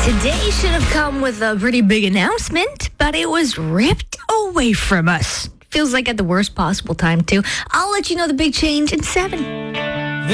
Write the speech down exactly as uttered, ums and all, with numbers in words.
Today should have come with a pretty big announcement, but it was ripped away from us. Feels like at the worst possible time, too. I'll let you know the big change in seven.